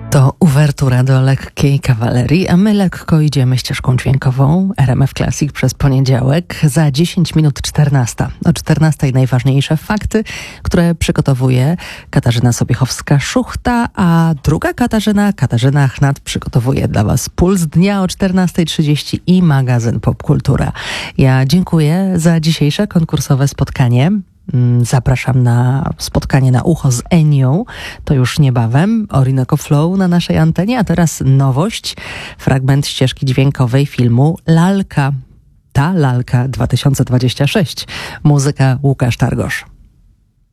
To uwertura do lekkiej kawalerii, a my lekko idziemy ścieżką dźwiękową. RMF Classic przez poniedziałek za 10 minut 14. O 14 najważniejsze fakty, które przygotowuje Katarzyna Sobiechowska-Szuchta, a druga Katarzyna Achnat przygotowuje dla Was Puls Dnia o 14:30 i magazyn Popkultura. Ja dziękuję za dzisiejsze konkursowe spotkanie. Zapraszam na spotkanie na ucho z Enią. To już niebawem. Orinoco Flow na naszej antenie. A teraz nowość. Fragment ścieżki dźwiękowej filmu Lalka. Ta Lalka 2026. Muzyka Łukasz Targosz.